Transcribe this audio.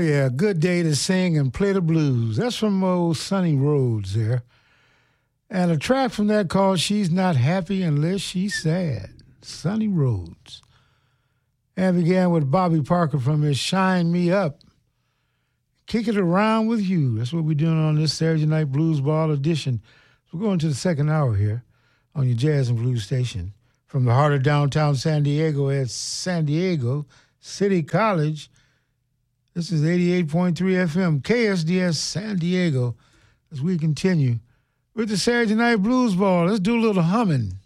yeah, good day to sing and play the blues. That's from old Sonny Rhodes there. And a track from that called She's Not Happy Unless She's Sad, Sonny Rhodes. And began with Bobby Parker from his Shine Me Up, Kick It Around With You. That's what we're doing on this Saturday Night Blues Ball edition. So we're going to the second hour here on your Jazz and Blues station. From the heart of downtown San Diego at San Diego City College, this is 88.3 FM, KSDS San Diego, as we continue with the Saturday Night Blues Ball. Let's do a little humming.